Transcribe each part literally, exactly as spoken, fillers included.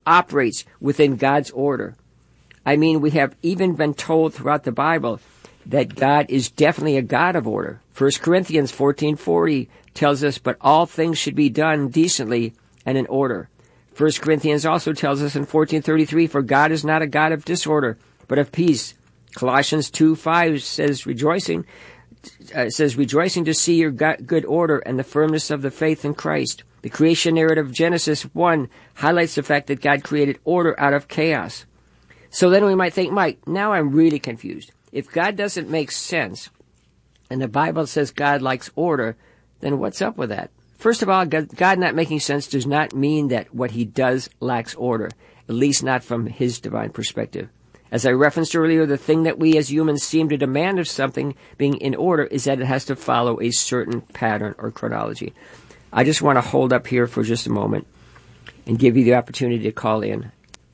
operates within God's order. I mean, we have even been told throughout the Bible that God is definitely a God of order. First Corinthians fourteen forty tells us, but all things should be done decently and in order. First Corinthians also tells us in fourteen thirty-three, for God is not a God of disorder, but of peace. Colossians two five says, rejoicing, uh, says, rejoicing to see your good order and the firmness of the faith in Christ. The creation narrative of Genesis one highlights the fact that God created order out of chaos. So then we might think, Mike, now I'm really confused. If God doesn't make sense, and the Bible says God likes order, then what's up with that? First of all, God not making sense does not mean that what he does lacks order, at least not from his divine perspective. As I referenced earlier, the thing that we as humans seem to demand of something being in order is that it has to follow a certain pattern or chronology. I just want to hold up here for just a moment and give you the opportunity to call in.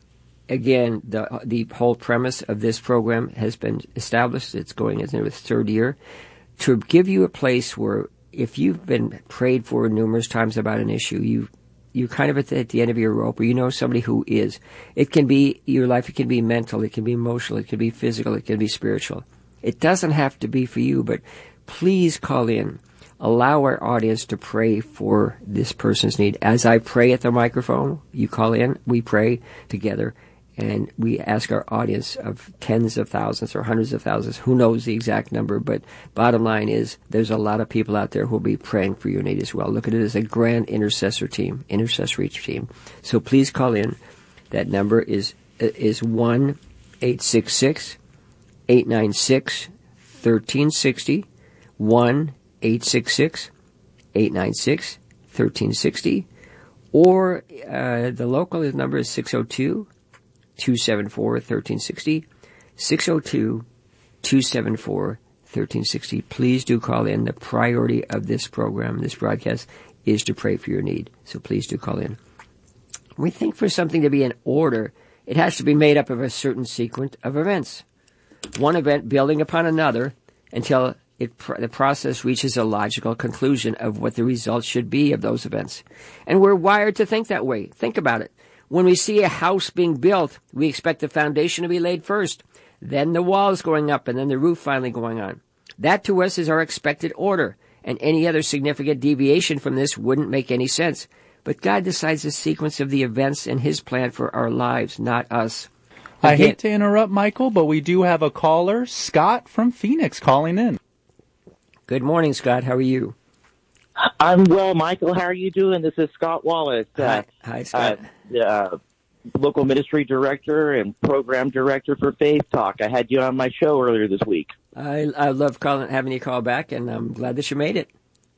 Again, the the whole premise of this program has been established. It's going into its third year. To give you a place where if you've been prayed for numerous times about an issue, you, you're kind of at the, at the end of your rope, or you know somebody who is. It can be your life, it can be mental, it can be emotional, it can be physical, it can be spiritual. It doesn't have to be for you, but please call in. Allow our audience to pray for this person's need. As I pray at the microphone, you call in, we pray together. And we ask our audience of tens of thousands or hundreds of thousands, who knows the exact number, but bottom line is there's a lot of people out there who will be praying for your need as well. Look at it as a grand intercessor team, intercessory team. So please call in. That number is is one eight six six, eight nine six, one three six zero, one eight six six, eight nine six, one three six zero, or uh, the local number is six oh two, two seven four, one three six zero, six oh two, two seven four, one three six zero. Please do call in. The priority of this program, this broadcast, is to pray for your need. So please do call in. We think for something to be in order, it has to be made up of a certain sequence of events. One event building upon another until it, the process reaches a logical conclusion of what the results should be of those events. And we're wired to think that way. Think about it. When we see a house being built, we expect the foundation to be laid first, then the walls going up, and then the roof finally going on. That to us is our expected order, and any other significant deviation from this wouldn't make any sense. But God decides the sequence of the events in his plan for our lives, not us. Again, I hate to interrupt, Michael, but we do have a caller, Scott from Phoenix, calling in. Good morning, Scott. How are you? I'm well, Michael. How are you doing? This is Scott Wallace. Uh, Hi. Hi, Scott. Uh, uh, local ministry director and program director for Faith Talk. I had you on my show earlier this week. I I love calling, having you call back, and I'm glad that you made it.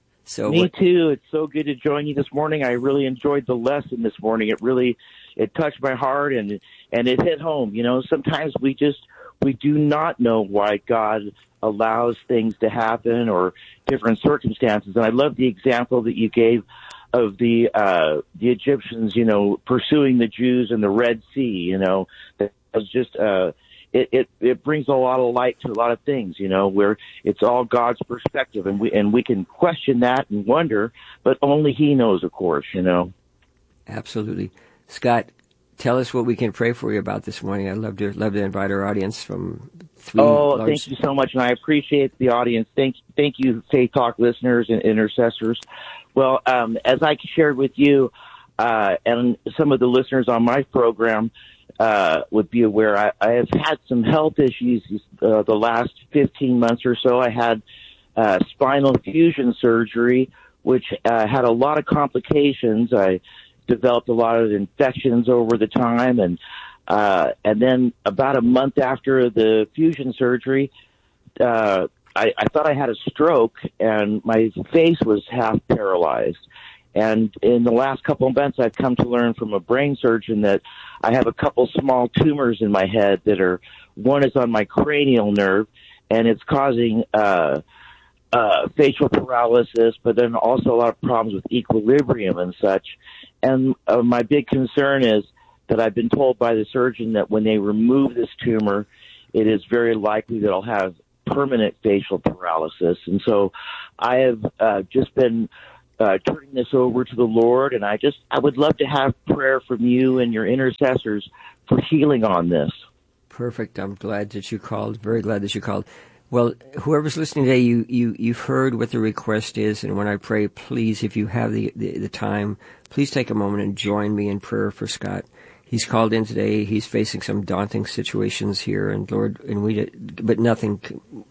So Me what, too. It's so good to join you this morning. I really enjoyed the lesson this morning. It really it touched my heart and and it hit home. You know, sometimes we just we do not know why God allows things to happen or different circumstances. And I love the example that you gave of the uh the Egyptians, you know, pursuing the Jews in the Red Sea. You know, that was just uh it, it it brings a lot of light to a lot of things, you know, where it's all God's perspective, and we and we can question that and wonder, but only He knows, of course, you know. Absolutely. Scott, tell us what we can pray for you about this morning. I'd love to love to invite our audience from three Oh, large... thank you so much, and I appreciate the audience. Thank thank you, Faith Talk listeners and intercessors. Well, um, as I shared with you, uh, and some of the listeners on my program uh, would be aware, I, I have had some health issues uh, the last fifteen months or so. I had uh, spinal fusion surgery, which uh, had a lot of complications. I developed a lot of infections over the time, and uh, and then about a month after the fusion surgery, uh, I, I thought I had a stroke, and my face was half paralyzed. And in the last couple of months, I've come to learn from a brain surgeon that I have a couple small tumors in my head that are, one is on my cranial nerve, and it's causing uh, uh, facial paralysis, but then also a lot of problems with equilibrium and such. And uh, my big concern is that I've been told by the surgeon that when they remove this tumor, it is very likely that I'll have permanent facial paralysis. And so I have uh, just been uh, turning this over to the Lord. And I just, I would love to have prayer from you and your intercessors for healing on this. Perfect. I'm glad that you called. Very glad that you called. Well, whoever's listening today, you, you, you've heard what the request is. And when I pray, please, if you have the, the, the time, please take a moment and join me in prayer for Scott. He's called in today. He's facing some daunting situations here, and Lord, and we, but nothing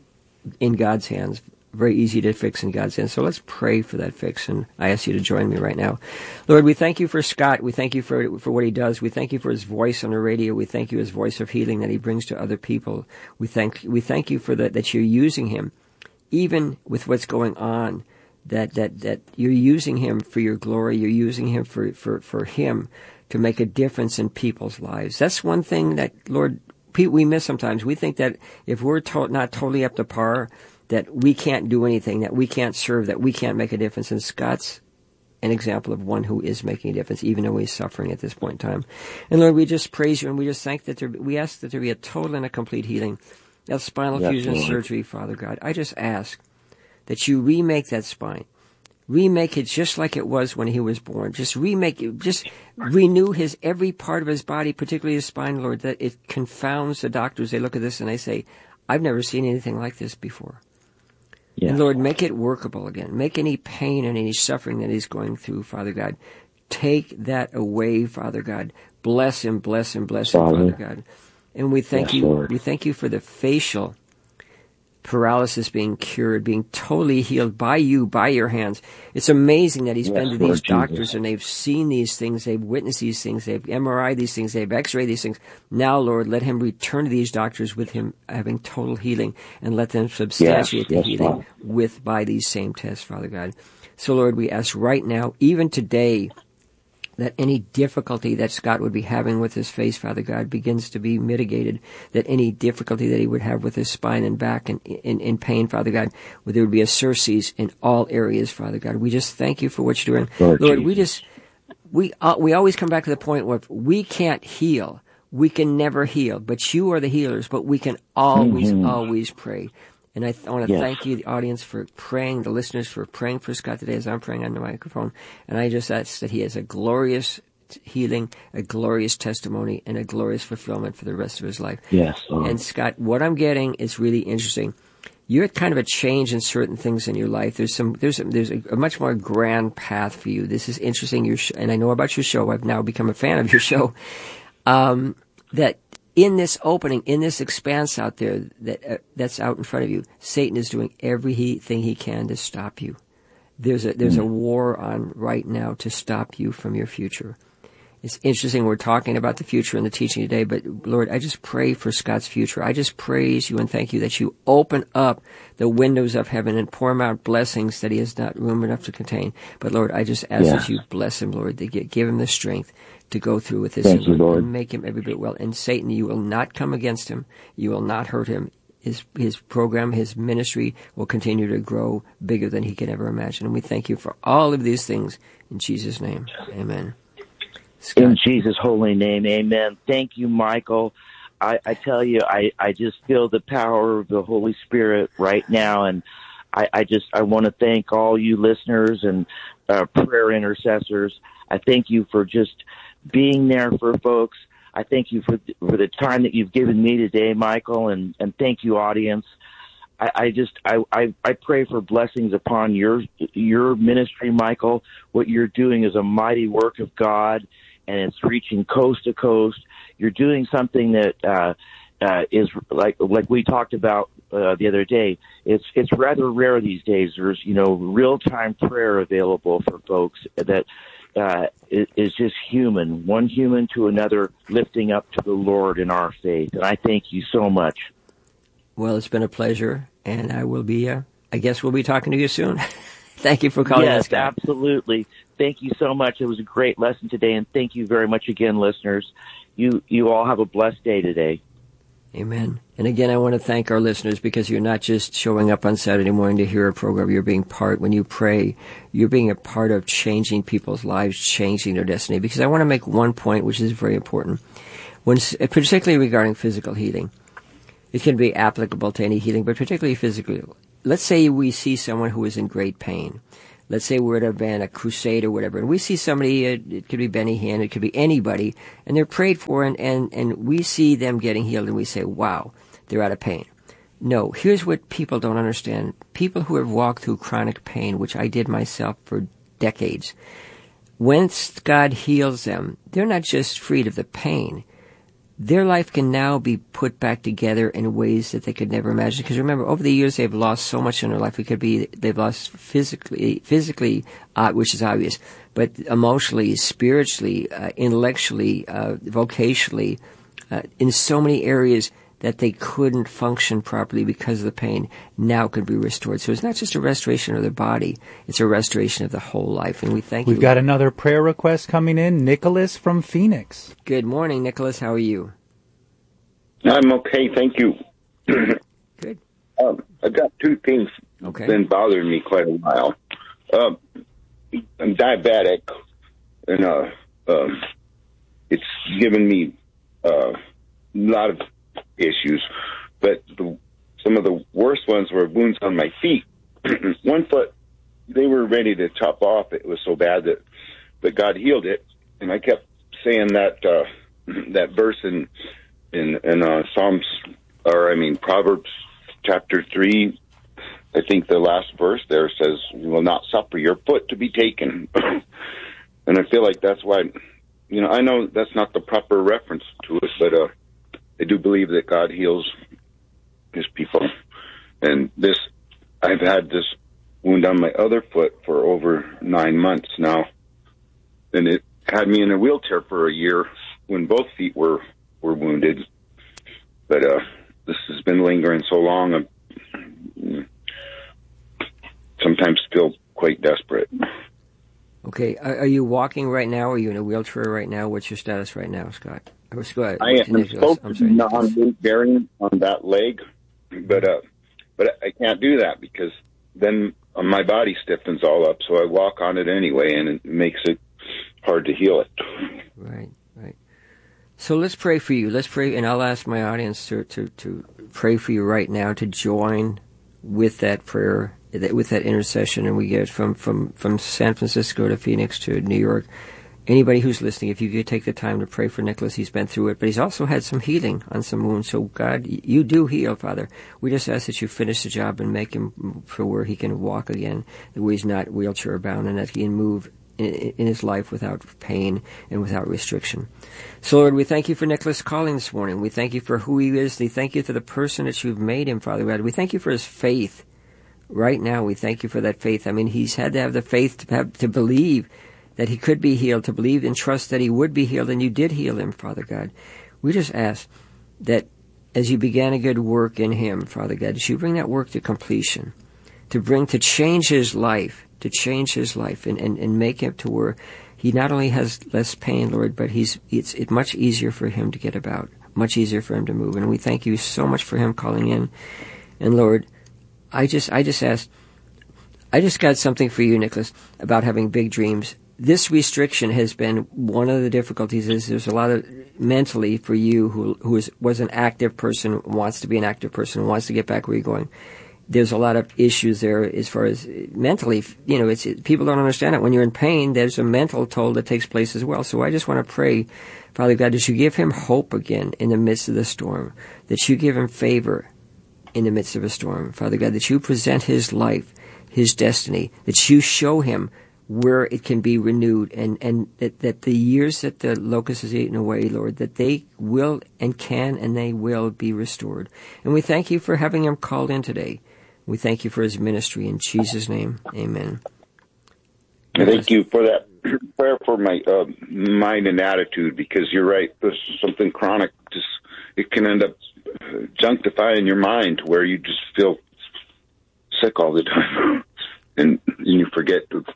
in God's hands. Very easy to fix in God's hands. So let's pray for that fix, and I ask you to join me right now. Lord, we thank you for Scott. We thank you for for what he does. We thank you for his voice on the radio. We thank you for his voice of healing that he brings to other people. We thank we thank you for that that you're using him, even with what's going on. That that that you're using him for your glory. You're using him for for for him to make a difference in people's lives. That's one thing that, Lord, we miss sometimes. We think that if we're to- not totally up to par, that we can't do anything, that we can't serve, that we can't make a difference. And Scott's an example of one who is making a difference, even though he's suffering at this point in time. And Lord, we just praise you, and we just thank that there, we ask that there be a total and a complete healing. That spinal yes, fusion Lord. surgery, Father God, I just ask that you remake that spine. Remake it just like it was when he was born. Just remake it. Just renew his every part of his body, particularly his spine, Lord, that it confounds the doctors. They look at this and they say, I've never seen anything like this before. Yes. And Lord, make it workable again. Make any pain and any suffering that he's going through, Father God. Take that away, Father God. Bless him, bless him, bless him, Father, Father God. And we thank yes, you. Lord. We thank you for the facial paralysis being cured, being totally healed by you, by your hands. It's amazing that he's yes, been to Lord these doctors Jesus. And they've seen these things, they've witnessed these things, they've M R I'd these things, they've X-rayed these things. Now, Lord, let him return to these doctors with him having total healing, and let them substantiate yes, the yes, healing Lord. with by these same tests, Father God. So, Lord, we ask right now, even today, that any difficulty that Scott would be having with his face, Father God, begins to be mitigated. That any difficulty that he would have with his spine and back and in, in pain, Father God, where there would be a surcease in all areas, Father God. We just thank you for what you're doing. Lord, Lord we just, we, uh, we always come back to the point where if we can't heal, we can never heal, but you are the healers, but we can always, mm-hmm. always pray. And I, th- I want to yes. thank you, the audience, for praying, the listeners for praying for Scott today as I'm praying on the microphone. And I just ask that he has a glorious healing, a glorious testimony, and a glorious fulfillment for the rest of his life. Yes. Lord. And Scott, what I'm getting is really interesting. You're at kind of a change in certain things in your life. There's some, there's a, there's a, a much more grand path for you. This is interesting. Your sh- and I know about your show. I've now become a fan of your show. Um, that. In this opening, in this expanse out there that uh, that's out in front of you, Satan is doing everything he can to stop you. There's a there's a war on right now to stop you from your future. It's interesting we're talking about the future in the teaching today, but Lord, I just pray for Scott's future. I just praise you and thank you that you open up the windows of heaven and pour him out blessings that he has not room enough to contain. But Lord, I just ask yeah. that you bless him, Lord, to give, give him the strength to go through with this Thank and, you, Lord. and make him every bit well. And Satan, you will not come against him. You will not hurt him. His his program, his ministry will continue to grow bigger than he can ever imagine. And we thank you for all of these things in Jesus' name. Amen. Scott. In Jesus' holy name, amen. Thank you, Michael. I, I tell you, I, I just feel the power of the Holy Spirit right now, and I, I just I want to thank all you listeners and uh, prayer intercessors. I thank you for just being there for folks. I thank you for for the time that you've given me today, Michael, and, and thank you, audience. I, I just I, I, I pray for blessings upon your your ministry, Michael. What you're doing is a mighty work of God, and it's reaching coast to coast. You're doing something that uh, uh, is like like we talked about uh, the other day. It's it's rather rare these days. There's you know real time prayer available for folks that. Uh, is just human, one human to another, lifting up to the Lord in our faith. And I thank you so much. Well, it's been a pleasure, and I will be, uh, I guess we'll be talking to you soon. Thank you for calling yes, us, guys. Absolutely. Thank you so much. It was a great lesson today, and thank you very much again, listeners. You, you all have a blessed day today. Amen. And again, I want to thank our listeners because you're not just showing up on Saturday morning to hear a program. You're being part, when you pray, you're being a part of changing people's lives, changing their destiny. Because I want to make one point, which is very important, when, particularly regarding physical healing. It can be applicable to any healing, but particularly physically. Let's say we see someone who is in great pain. let's say we're at an event, a crusade or whatever, and we see somebody, uh, it could be Benny Hinn, it could be anybody, and they're prayed for, and, and, and we see them getting healed, and we say, wow, they're out of pain. No, here's what people don't understand. People who have walked through chronic pain, which I did myself for decades, once God heals them, they're not just freed of the pain. Their life can now be put back together in ways that they could never imagine. Because remember, over the years, they've lost so much in their life. It could be they've lost physically, physically, uh, which is obvious, but emotionally, spiritually, uh, intellectually, uh, vocationally, uh, in so many areas that they couldn't function properly because of the pain, now could be restored. So it's not just a restoration of the body, it's a restoration of the whole life. And we thank We've you. We've got another prayer request coming in. Nicholas from Phoenix. Good morning, Nicholas. How are you? I'm okay, thank you. Good. Um, I've got two things okay. that's been bothering me quite a while. Um, I'm diabetic, and uh, um, it's given me uh, a lot of issues, but the, some of the worst ones were wounds on my feet. One foot, they were ready to chop off. It was so bad that, but God healed it, and I kept saying that uh, that verse in in, in uh, Psalms, or I mean Proverbs chapter three. I think the last verse there says, "You will not suffer your foot to be taken," and I feel like that's why. You know, I know that's not the proper reference to it, but uh, I do believe that God heals His people. And this, I've had this wound on my other foot for over nine months now. And it had me in a wheelchair for a year when both feet were, were wounded. But uh, this has been lingering so long, I sometimes feel quite desperate. Okay, are, are you walking right now? Are you in a wheelchair right now? What's your status right now, Scott? Oh, Scott I am supposed to be non-weight bearing on that leg, but uh, but I can't do that because then my body stiffens all up. So I walk on it anyway, and it makes it hard to heal it. Right, right. So let's pray for you. Let's pray, and I'll ask my audience to to, to pray for you right now, to join with that prayer, with that intercession, and we get from, from, from San Francisco to Phoenix to New York. Anybody who's listening, if you could take the time to pray for Nicholas, he's been through it, but he's also had some healing on some wounds. So God, you do heal, Father. We just ask that you finish the job and make him for where he can walk again, where he's not wheelchair bound, and that he can move in, in his life without pain and without restriction. So Lord, we thank you for Nicholas calling this morning. We thank you for who he is. We thank you for the person that you've made him, Father God. We thank you for his faith. Right now, we thank you for that faith. I mean, he's had to have the faith to have, to believe that he could be healed, to believe and trust that he would be healed, and you did heal him, Father God. We just ask that as you began a good work in him, Father God, that you bring that work to completion, to bring, to change his life, to change his life, and, and, and make him to where he not only has less pain, Lord, but he's it's, it's much easier for him to get about, much easier for him to move. And we thank you so much for him calling in. And Lord, I just, I just asked, I just got something for you, Nicholas, about having big dreams. This restriction has been one of the difficulties. Is there's a lot of mentally for you who who is, was an active person, wants to be an active person, wants to get back where you're going. There's a lot of issues there as far as mentally. You know, it's it, people don't understand it. When you're in pain, there's a mental toll that takes place as well. So I just want to pray, Father God, that you give him hope again in the midst of the storm, that you give him favor in the midst of a storm, Father God, that you present his life, his destiny, that you show him where it can be renewed, and, and that, that the years that the locust has eaten away, Lord, that they will and can and they will be restored. And we thank you for having him called in today. We thank you for his ministry. In Jesus' name, amen. Thank you for that prayer for my uh, mind and attitude, because you're right, there's something chronic, just it can end up junctifying your mind to where you just feel sick all the time. And you forget to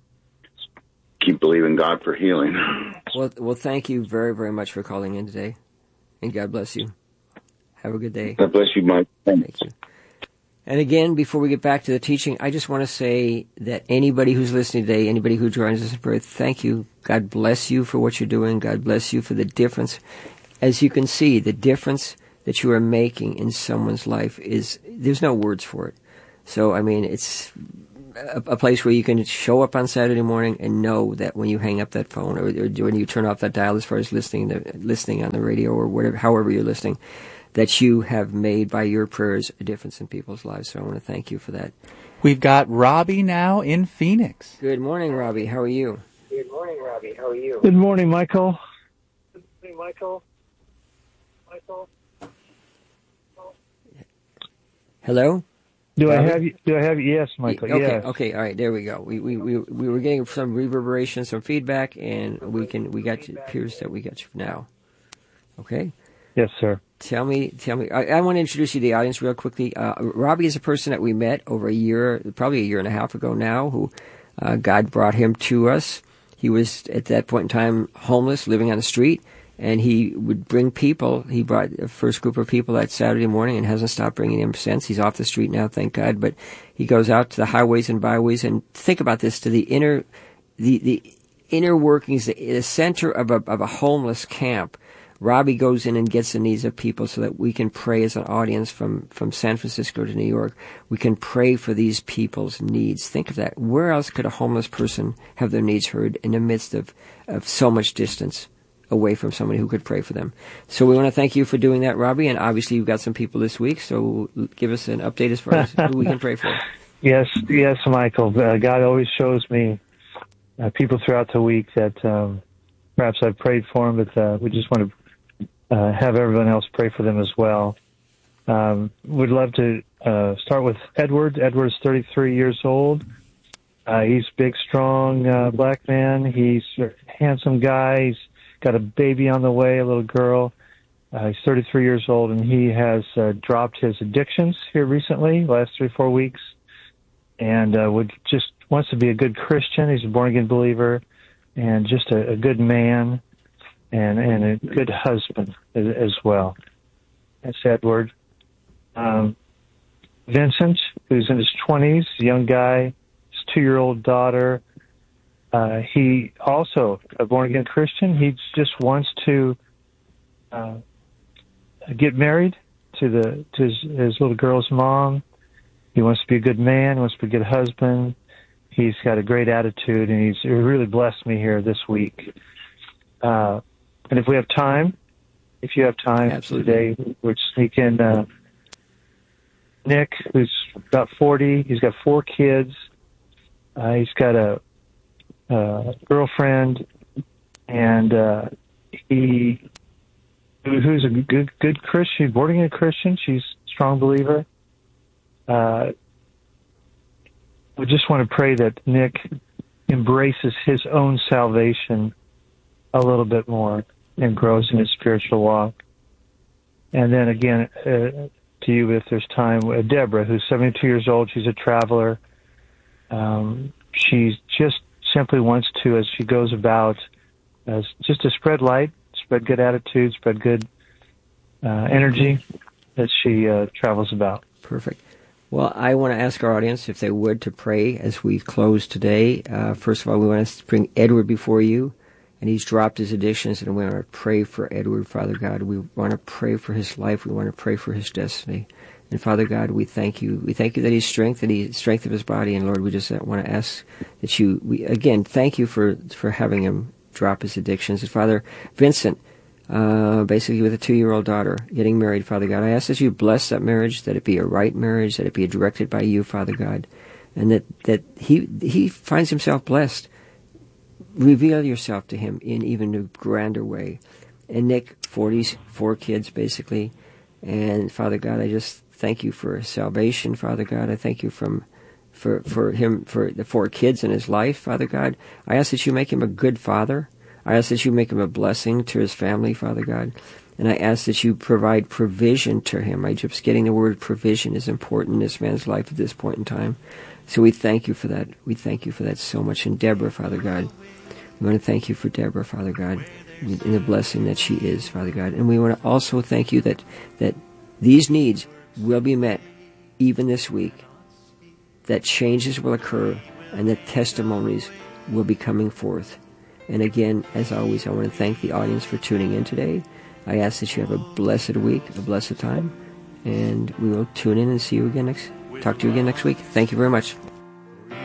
keep believing God for healing. Well, well, thank you very, very much for calling in today. And God bless you. Have a good day. God bless you, Mike. Thanks. Thank you. And again, before we get back to the teaching, I just want to say that anybody who's listening today, anybody who joins us in prayer, thank you. God bless you for what you're doing. God bless you for the difference. As you can see, the difference that you are making in someone's life is, there's no words for it. So, I mean, it's a, a place where you can show up on Saturday morning and know that when you hang up that phone or, or when you turn off that dial, as far as listening to, listening on the radio or whatever, however you're listening, that you have made by your prayers a difference in people's lives. So I want to thank you for that. We've got Robbie now in Phoenix. Good morning, Robbie. How are you? Good morning, Robbie. How are you? Good morning, Michael. Good morning, Michael. Michael. Hello? Do Robbie? I have you? Do I have you? Yes, Michael. Okay, yes. okay, all right, there we go. We we we we were getting some reverberation, some feedback, and we can we got you. It appears that we got you now. Okay. Yes, sir. Tell me, tell me. I, I want to introduce you to the audience real quickly. Uh, Robbie is a person that we met over a year, probably a year and a half ago now. Who uh, God brought him to us. He was at that point in time homeless, living on the street. And he would bring people. He brought the first group of people that Saturday morning and hasn't stopped bringing them since. He's off the street now, thank God. But he goes out to the highways and byways. And think about this, to the inner, the, the inner workings, the, the center of a, of a homeless camp. Robbie goes in and gets the needs of people so that we can pray as an audience from, from San Francisco to New York. We can pray for these people's needs. Think of that. Where else could a homeless person have their needs heard in the midst of, of so much distance away from somebody who could pray for them? So we want to thank you for doing that, Robbie, and obviously you've got some people this week, so give us an update as far as who we can pray for. Yes, yes, Michael. Uh, God always shows me uh, people throughout the week that um, perhaps I've prayed for them, but uh, we just want to uh, have everyone else pray for them as well. Um, we'd love to uh, start with Edward. Edward's thirty-three years old. Uh, he's a big, strong uh, black man. He's a handsome guy. He's got a baby on the way, a little girl. Uh, he's thirty-three years old, and he has uh, dropped his addictions here recently, last three, four weeks, and uh, would just wants to be a good Christian. He's a born-again believer, and just a, a good man, and and a good husband as, as well. That's Edward. Um, Vincent, who's in his twenties, a young guy, his two-year-old daughter. Uh, he also a born-again Christian. He just wants to uh, get married to the to his, his little girl's mom. He wants to be a good man. He wants to be a good husband. He's got a great attitude, and he's he really blessed me here this week. Uh, and if we have time, if you have time Absolutely. today, we'll sneak in uh, Nick, who's about forty. He's got four kids. Uh, he's got a Uh, girlfriend, and uh, he, who's a good good Christian, born again Christian. She's a strong believer. Uh, we just want to pray that Nick embraces his own salvation a little bit more and grows in his spiritual walk. And then again, uh, to you, if there's time, uh, Deborah, who's seventy-two years old. She's a traveler. Um, she's just simply wants to, as she goes about, uh, just to spread light, spread good attitude, spread good uh, energy as she uh, travels about. Perfect. Well, I want to ask our audience if they would to pray as we close today. Uh, first of all, we want to bring Edward before you, and he's dropped his addictions, and we want to pray for Edward, Father God. We want to pray for his life. We want to pray for his destiny. And Father God, we thank you. We thank you that he's strength, that he's strength of his body. And Lord, we just want to ask that you, we, again, thank you for, for having him drop his addictions. And Father, Vincent, uh, basically with a two-year-old daughter, getting married, Father God, I ask that you bless that marriage, that it be a right marriage, that it be directed by you, Father God, and that, that he, he finds himself blessed. Reveal yourself to him in even a grander way. And Nick, forty, four kids, basically. And Father God, I just thank you for salvation, Father God. I thank you from, for, for him, for the four kids in his life, Father God. I ask that you make him a good father. I ask that you make him a blessing to his family, Father God. And I ask that you provide provision to him. I just getting the word provision is important in this man's life at this point in time. So we thank you for that. We thank you for that so much. And Deborah, Father God, we want to thank you for Deborah, Father God, and the blessing that she is, Father God. And we want to also thank you that, that these needs will be met even this week, that changes will occur, and that testimonies will be coming forth. And again, as always, I want to thank the audience for tuning in today. I ask that you have a blessed week, a blessed time, and we will tune in and see you again next, talk to you again next week. Thank you very much.